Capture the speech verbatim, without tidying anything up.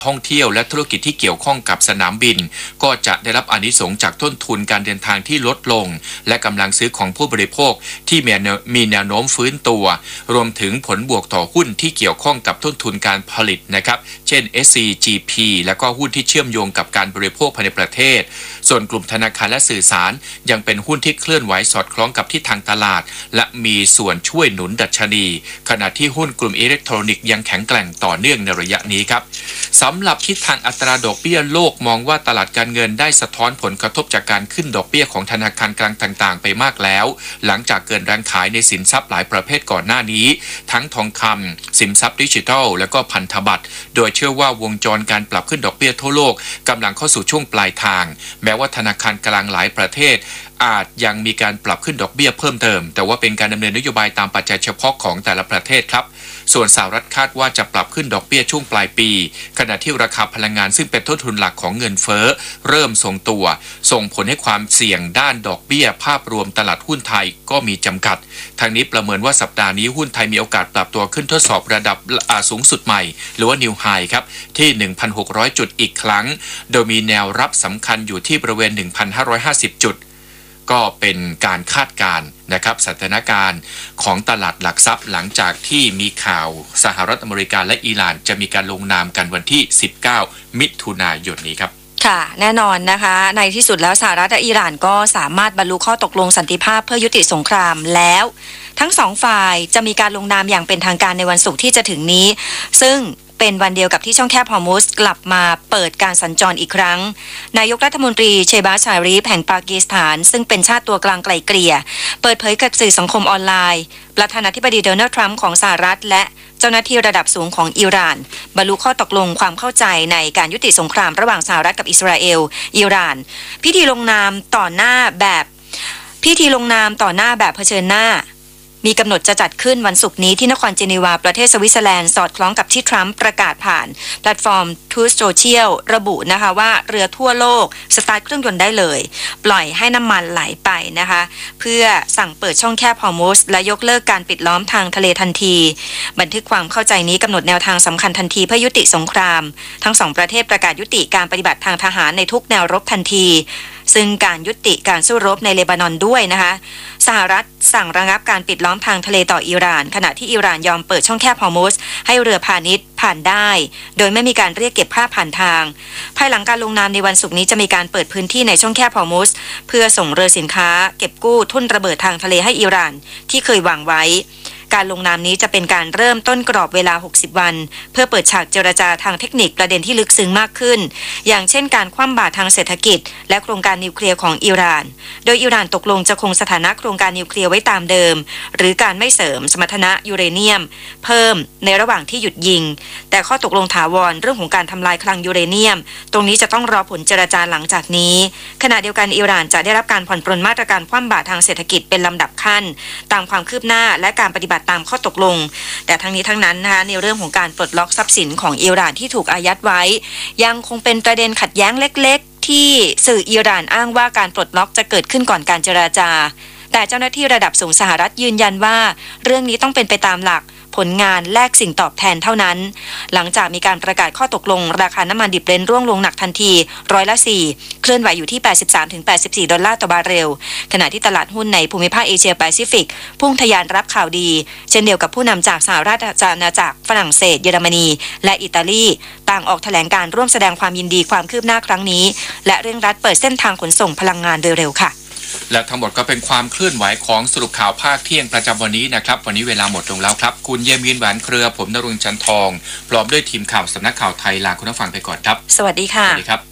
ท่องเที่ยวและธุรกิจที่เกี่ยวข้องกับสนามบินก็จะได้รับอานิสงส์จากต้นทุนการเดินทางที่ลดลงและกำลังซื้อของผู้บริโภคที่มีแนวโน้มฟื้นตัวรวมถึงผลบวกต่อหุ้นที่เกี่ยวข้องกับต้นทุนการผลิตนะครับเช่น เอส ซี จี พี และก็หุ้นที่เชื่อมโยงกับการบริโภคภายในประเทศส่วนกลุ่มธนาคารและสื่อสารยังเป็นหุ้นที่เคลื่อนไหวสอดคล้องกับทิศทางตลาดและมีส่วนช่วยหนุนดัชนีขณะที่หุ้นกลุ่มอิเล็กทรอนิกส์ยังแข็งแกร่งต่อเนื่องในระยะนี้ครับสำหรับทิศทางอัตราดอกเบี้ยโลกมองว่าตลาดการเงินได้สะท้อนผลกระทบจากการขึ้นดอกเบี้ยของธนาคารกลางต่างๆไปมากแล้วหลังจากเกินแรงขายในสินทรัพย์หลายประเภทก่อนหน้านี้ทั้งทองคำสินทรัพย์ดิจิทัลและก็พันธบัตรโดยเชื่อว่าวงจรการปรับขึ้นดอกเบี้ยทั่วโลกกำลังเข้าสู่ช่วงปลายทางแม้ว่าธนาคารกลางหลายประเทศอาจยังมีการปรับขึ้นดอกเบี้ยเพิ่มเติมแต่ว่าเป็นการดำเนินนโยบายตามปัจจัยเฉพาะของแต่ละประเทศครับส่วนสหรัฐคาดว่าจะปรับขึ้นดอกเบี้ยช่วงปลายปีขณะที่ราคาพลังงานซึ่งเป็นต้นทุนหลักของเงินเฟ้อเริ่มทรงตัวส่งผลให้ความเสี่ยงด้านดอกเบี้ยภาพรวมตลาดหุ้นไทยก็มีจำกัดทางนี้ประเมินว่าสัปดาห์นี้หุ้นไทยมีโอกาสปรับตัวขึ้นทดสอบระดับสูงสุดใหม่หรือว่า New High ครับที่ หนึ่งพันหกร้อย จุดอีกครั้งโดยมีแนวรับสำคัญอยู่ที่บริเวณ หนึ่งพันห้าร้อยห้าสิบ จุดก็เป็นการคาดการณ์นะครับสถานการณ์ของตลาดหลักทรัพย์หลังจากที่มีข่าวสหรัฐอเมริกาและอิหร่านจะมีการลงนามกันวันที่สิบเก้ามิถุนายนนี้ครับค่ะแน่นอนนะคะในที่สุดแล้วสหรัฐและอิหร่านก็สามารถบรรลุข้อตกลงสันติภาพเพื่อยุติสงครามแล้วทั้งสองฝ่ายจะมีการลงนามอย่างเป็นทางการในวันศุกร์ที่จะถึงนี้ซึ่งเป็นวันเดียวกับที่ช่องแคบฮอร์มุซกลับมาเปิดการสัญจรอีกครั้งนายกรัฐมนตรีเชบาชารีฟแห่งปากีสถานซึ่งเป็นชาติตัวกลางไกลเกลี่ยเปิดเผยกับสื่อสังคมออนไลน์ประธานาธิบดีโดนัลด์ทรัมป์ของสหรัฐและเจ้าหน้าที่ระดับสูงของอิหร่านบรรลุข้อตกลงความเข้าใจในการยุติสงครามระหว่างสหรัฐกับอิสราเอลอิหร่านพิธีลงนามต่อหน้าแบบพิธีลงนามต่อหน้าแบบเผชิญหน้ามีกำหนดจะจัดขึ้นวันศุกร์นี้ที่นครเจนีวาประเทศสวิตเซอร์แลนด์สอดคล้องกับที่ทรัมป์ประกาศผ่านแพลตฟอร์ม Truth Social ระบุนะคะว่าเรือทั่วโลกสตาร์ทเครื่องยนต์ได้เลยปล่อยให้น้ำมันไหลไปนะคะเพื่อสั่งเปิดช่องแคบฮอร์มุซและยกเลิกการปิดล้อมทางทะเลทันทีบันทึกความเข้าใจนี้กำหนดแนวทางสำคัญทันทีเพื่อยุติสงครามทั้งสองประเทศประกาศยุติการปฏิบัติทางทหารในทุกแนวรบทันทีซึ่งการยุติการสู้รบในเลบานอนด้วยนะคะสหรัฐสั่งระงับการปิดล้อมทางทะเลต่ออิหร่านขณะที่อิหร่านยอมเปิดช่องแคบฮอร์มุซให้เรือพาณิชย์ผ่านได้โดยไม่มีการเรียกเก็บค่าผ่านทางภายหลังการลงนามในวันศุกร์นี้จะมีการเปิดพื้นที่ในช่องแคบฮอร์มุซเพื่อส่งเรือสินค้าเก็บกู้ทุ่นระเบิดทางทะเลให้อิหร่านที่เคยวางไว้การลงนามนี้จะเป็นการเริ่มต้นกรอบเวลาหกสิบวันเพื่อเปิดฉากเจรจาทางเทคนิคประเด็นที่ลึกซึ้งมากขึ้นอย่างเช่นการคว่ำบาตรทางเศรษฐกิจและโครงการนิวเคลียร์ของอิหร่านโดยอิหร่านตกลงจะคงสถานะโครงการนิวเคลียร์ไว้ตามเดิมหรือการไม่เสริมสมรรถนะยูเรเนียมเพิ่มในระหว่างที่หยุดยิงแต่ข้อตกลงถาวรเรื่องของการทำลายคลังยูเรเนียมตรงนี้จะต้องรอผลเจรจาหลังจากนี้ขณะเดียวกันอิหร่านจะได้รับการผ่อนปรนมาตรการคว่ำบาตรทางเศรษฐกิจเป็นลำดับขั้นตามความคืบหน้าและการปฏิบัติตามข้อตกลงแต่ทั้งนี้ทั้งนั้นนะคะในเรื่องของการปลดล็อกทรัพย์สินของอิหร่านที่ถูกอายัดไว้ยังคงเป็นประเด็นขัดแย้งเล็กๆที่สื่ออิหร่านอ้างว่าการปลดล็อกจะเกิดขึ้นก่อนการเจรจาแต่เจ้าหน้าที่ระดับสูงสหรัฐยืนยันว่าเรื่องนี้ต้องเป็นไปตามหลักผลงานแลกสิ่งตอบแทนเท่านั้นหลังจากมีการประกาศข้อตกลงราคาน้ำมันดิบเบรนท์ร่วงลงหนักทันทีร้อยละสี่เคลื่อนไหวอยู่ที่ แปดสิบสามถึงแปดสิบสี่ ดอลลาร์ต่อบาร์เรลขณะที่ตลาดหุ้นในภูมิภาคเอเชียแปซิฟิกพุ่งทะยานรับข่าวดีเช่นเดียวกับผู้นำจากสหราชอาณาจักรฝรั่งเศสเยอรมนีและอิตาลีต่างออกแถลงการร่วมแสดงความยินดีความคืบหน้าครั้งนี้และเร่งรัดเปิดเส้นทางขนส่งพลังงานโดยเร็วค่ะและทั้งหมดก็เป็นความเคลื่อนไหวของสรุปข่าวภาคเที่ยงประจำวันนี้นะครับวันนี้เวลาหมดลงแล้วครับคุณเยมีนแหวนเครือผมณรงค์จันทองพร้อมด้วยทีมข่าวสำนักข่าวไทยลาคุณผู้ฟังไปก่อนครับสวัสดีค่ะสวัสดีครับ